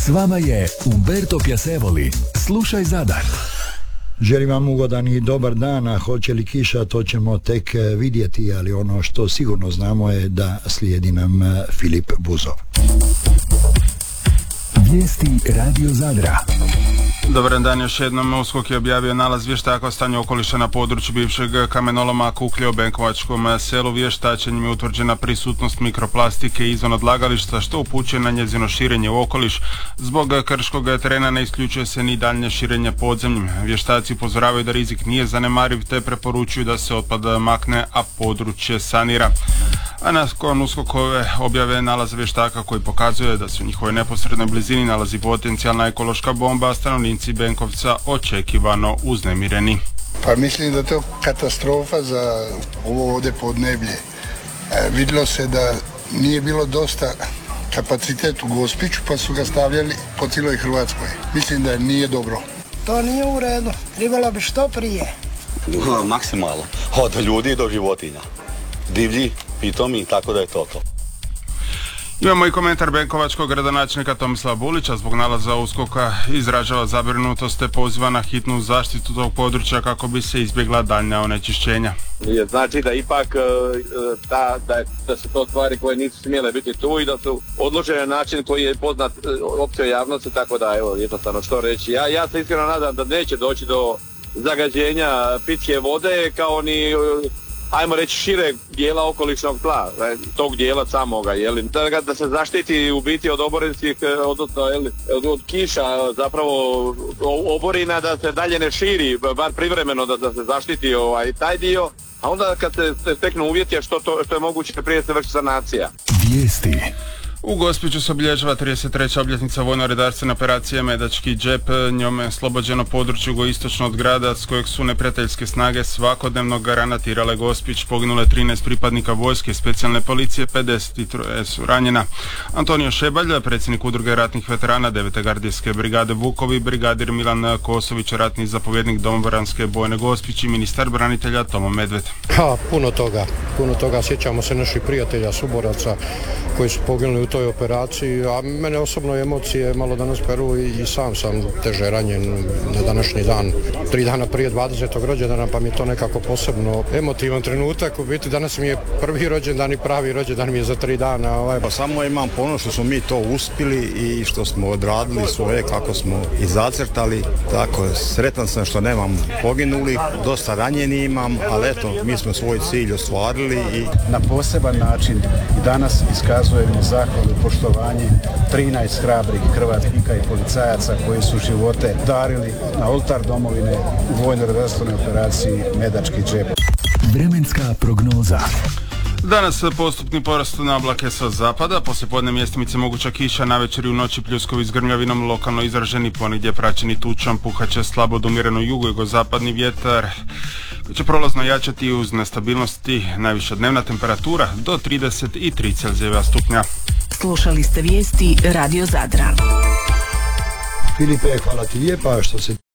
vama je Umberto Piacevoli. Slušaj Zadar. Želim vam ugodan i dobar dan, a hoće li kiša, to ćemo tek vidjeti, ali ono što sigurno znamo je da slijedi nam Filip Buzov. Vijesti Radio Zadra. Dobar dan, još jednom USKOK je objavio nalaz vještaka o stanju okoliša na području bivšeg kamenoloma Kuklje u Benkovačkom selu. Vještačenjem je utvrđena prisutnost mikroplastike izvan odlagališta, što upućuje na njezino širenje u okoliš. Zbog krškog terena ne isključuje se ni daljnje širenje podzemljem. Vještaci upozoravaju da rizik nije zanemariv, te preporučuju da se otpad makne, a područje sanira. A nakon USKOK-ove objave nalaza vještaka koji pokazuje da se u njihovoj neposrednoj blizini nalazi potencijalna ekološka bomba, stanovnici Benkovca očekivano uznemireni. Pa mislim da je to katastrofa za ovo ovdje podneblje. Vidjelo se da nije bilo dosta kapacitet u Gospiću, pa su ga stavljali po cijeloj Hrvatskoj. Mislim da nije dobro. To nije u redu, trebalo bi što prije. Maksimalno, od ljudi do životinja. Divlji, pitomi, tako da je to. Imamo i komentar benkovačkog gradonačelnika Tomislava Bulića. Zbog nalaza USKOK-a izražava zabrinutost te poziva na hitnu zaštitu tog područja kako bi se izbjegla daljnja onečišćenja. Znači da ipak da su to stvari koje nisu smjele biti tu i da su odložene na način koji je poznat općoj javnosti, tako da evo jednostavno što reći. Ja se iskreno nadam da neće doći do zagađenja pitke vode kao ni ajmo reći šireg dijela okolišnog tla, tog dijela samoga, da se zaštiti u biti od oborinskih, odnosno od kiša, zapravo oborina, da se dalje ne širi, bar privremeno da se zaštiti taj dio, a onda kad se steknu uvjeti, što je moguće prije se vrši sanacija. Vijesti. U Gospiću se obilježava 33. obljetnica vojno-redarstvene operacije Medački džep. Njome je oslobođeno područje jugoistočno od grada s kojeg su neprijateljske snage svakodnevno granatirale Gospić. Poginule 13 pripadnika vojske, specijalne policije, 53 su ranjena. Antonio Šebalj, predsjednik udruge ratnih veterana 9. gardijske brigade Vukovi, brigadir Milan Kosović, ratni zapovjednik domobranske bojne Gospić i ministar branitelja Tomo Medved. Puno toga. Sjećamo se naših prijatelja, suboraca koji su poginuli u toj operaciji, a mene osobno emocije malo danas peru i sam sam teže ranjen na današnji dan. 3 dana prije 20. rođendana, pa mi je to nekako posebno emotivan trenutak. U biti danas mi je prvi rođendan i pravi rođendan mi je za 3 dana. Pa samo imam ponos što smo mi to uspjeli i što smo odradili svoje kako smo i zacrtali. Tako, sretan sam što nemam poginulih, dosta ranjeni imam, ali eto, mi smo svoj cilj ostvarili i na poseban način i danas iskazujemo zahvalu i poštovanje 13 hrabrih hrvatnika i policajaca koji su živote darili na oltar domovine u vojno-redarstvenoj operaciji Medački džep. Vremenska prognoza. Danas postupni porast na oblake sa zapada, poslijepodne mjestimice moguća kiša, navečer i u noći pljuskovi s grmljavinom, lokalno izraženi, ponegdje praćeni tučom, puhaće slabo do umjereno jugozapadni vjetar koji će prolazno jačati uz nestabilnosti. Najviša dnevna temperatura do 33 Celzijeva stupnja. Slušali ste vijesti Radio Zadra. Filipe, hvala ti lijepa što se